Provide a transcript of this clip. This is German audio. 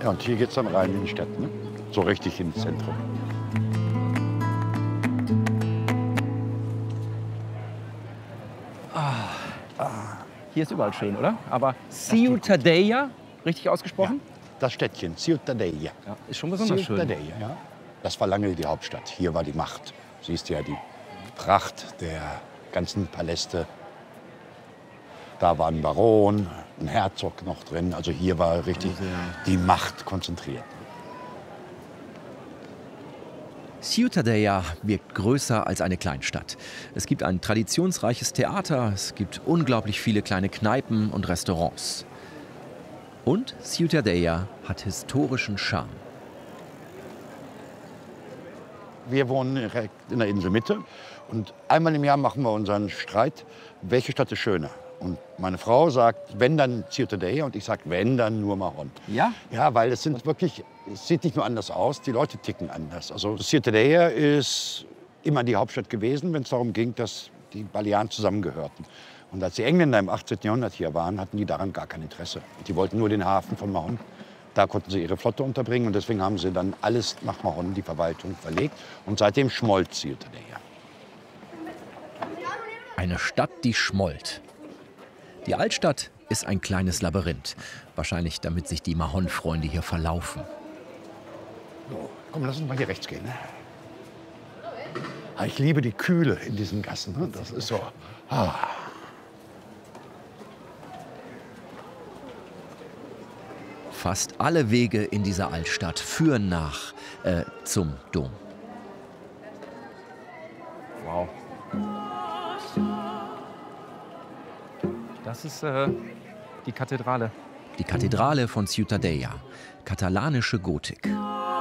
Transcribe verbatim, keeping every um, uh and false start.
Ja, und hier geht es dann rein in die Stadt, ne? So richtig ins Zentrum. Hier ist überall schön, oder? Aber Ciutadella, richtig ausgesprochen? Ja, das Städtchen, Ciutadella. Ja, ist schon besonders schön. Ciutadella, ja. Das war lange die Hauptstadt. Hier war die Macht. Siehst ja die Pracht der ganzen Paläste. Da war ein Baron, ein Herzog noch drin. Also hier war richtig die Macht konzentriert. Ciutadella wirkt größer als eine Kleinstadt. Es gibt ein traditionsreiches Theater, es gibt unglaublich viele kleine Kneipen und Restaurants. Und Ciutadella hat historischen Charme. Wir wohnen direkt in der Inselmitte und einmal im Jahr machen wir unseren Streit, welche Stadt ist schöner. Und meine Frau sagt, wenn dann Ciutadella, und ich sage, wenn dann nur Mahon. Ja? Ja, weil es sind wirklich, es sieht nicht nur anders aus, die Leute ticken anders. Also Ciutadella ist immer die Hauptstadt gewesen, wenn es darum ging, dass die Balearen zusammengehörten. Und als die Engländer im achtzehnten. Jahrhundert hier waren, hatten die daran gar kein Interesse. Die wollten nur den Hafen von Mahon. Da konnten sie ihre Flotte unterbringen und deswegen haben sie dann alles nach Mahon, die Verwaltung, verlegt. Und seitdem schmollt Ciutadella. Eine Stadt, die schmollt. Die Altstadt ist ein kleines Labyrinth. Wahrscheinlich, damit sich die Mahon-Freunde hier verlaufen. So, komm, lass uns mal hier rechts gehen. Ne? Ah, ich liebe die Kühle in diesen Gassen. Ne? Das ist so. Ah. Fast alle Wege in dieser Altstadt führen nach äh, zum Dom. Wow. Das ist äh, die Kathedrale. Die Kathedrale von Ciutadella, katalanische Gotik.